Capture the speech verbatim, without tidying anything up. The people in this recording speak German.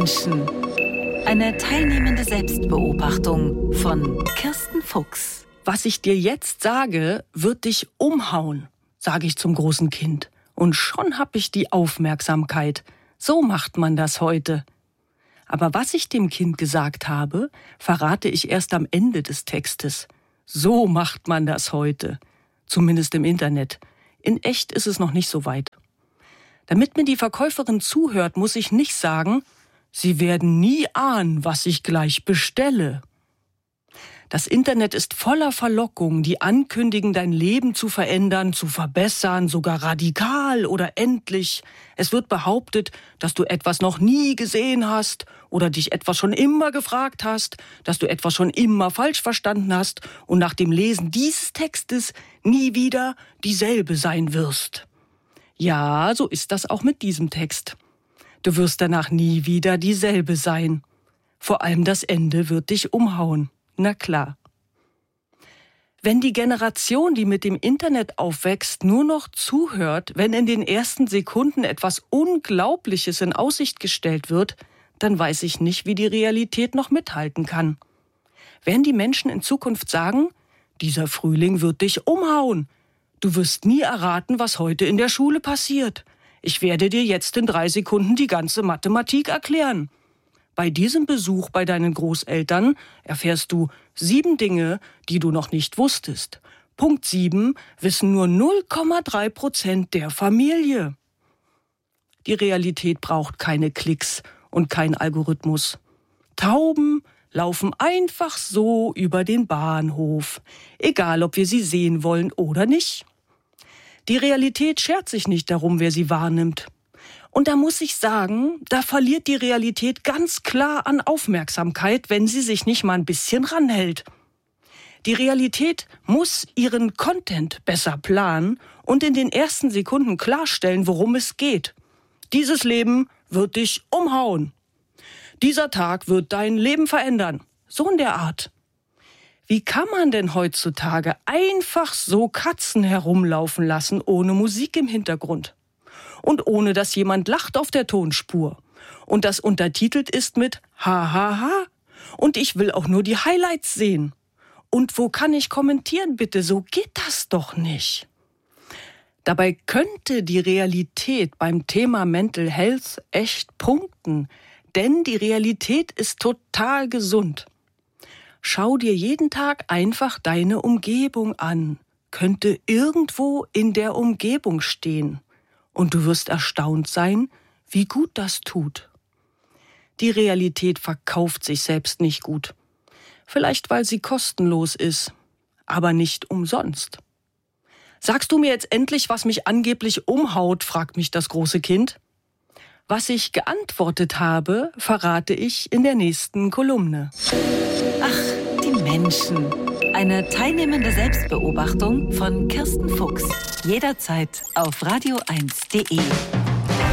Menschen. Eine teilnehmende Selbstbeobachtung von Kirsten Fuchs. Was ich dir jetzt sage, wird dich umhauen, sage ich zum großen Kind. Und schon hab ich die Aufmerksamkeit. So macht man das heute. Aber was ich dem Kind gesagt habe, verrate ich erst am Ende des Textes. So macht man das heute. Zumindest im Internet. In echt ist es noch nicht so weit. Damit mir die Verkäuferin zuhört, muss ich nicht sagen, Sie werden nie ahnen, was ich gleich bestelle. Das Internet ist voller Verlockungen, die ankündigen, dein Leben zu verändern, zu verbessern, sogar radikal oder endlich. Es wird behauptet, dass du etwas noch nie gesehen hast oder dich etwas schon immer gefragt hast, dass du etwas schon immer falsch verstanden hast und nach dem Lesen dieses Textes nie wieder dieselbe sein wirst. Ja, so ist das auch mit diesem Text. Du wirst danach nie wieder dieselbe sein. Vor allem das Ende wird dich umhauen. Na klar. Wenn die Generation, die mit dem Internet aufwächst, nur noch zuhört, wenn in den ersten Sekunden etwas Unglaubliches in Aussicht gestellt wird, dann weiß ich nicht, wie die Realität noch mithalten kann. Werden die Menschen in Zukunft sagen, dieser Frühling wird dich umhauen. Du wirst nie erraten, was heute in der Schule passiert. Ich werde dir jetzt in drei Sekunden die ganze Mathematik erklären. Bei diesem Besuch bei deinen Großeltern erfährst du sieben Dinge, die du noch nicht wusstest. Punkt sieben wissen nur null Komma drei Prozent der Familie. Die Realität braucht keine Klicks und kein Algorithmus. Tauben laufen einfach so über den Bahnhof, egal ob wir sie sehen wollen oder nicht. Die Realität schert sich nicht darum, wer sie wahrnimmt. Und da muss ich sagen, da verliert die Realität ganz klar an Aufmerksamkeit, wenn sie sich nicht mal ein bisschen ranhält. Die Realität muss ihren Content besser planen und in den ersten Sekunden klarstellen, worum es geht. Dieses Leben wird dich umhauen. Dieser Tag wird dein Leben verändern. So in der Art. Wie kann man denn heutzutage einfach so Katzen herumlaufen lassen, ohne Musik im Hintergrund? Und ohne, dass jemand lacht auf der Tonspur. Und das untertitelt ist mit Ha, ha, ha. Und ich will auch nur die Highlights sehen. Und wo kann ich kommentieren, bitte? So geht das doch nicht. Dabei könnte die Realität beim Thema Mental Health echt punkten. Denn die Realität ist total gesund. Schau dir jeden Tag einfach deine Umgebung an. Könnte irgendwo in der Umgebung stehen. Und du wirst erstaunt sein, wie gut das tut. Die Realität verkauft sich selbst nicht gut. Vielleicht, weil sie kostenlos ist, aber nicht umsonst. Sagst du mir jetzt endlich, was mich angeblich umhaut, fragt mich das große Kind. Was ich geantwortet habe, verrate ich in der nächsten Kolumne. Ach, die Menschen. Eine teilnehmende Selbstbeobachtung von Kirsten Fuchs. Jederzeit auf radio eins punkt de.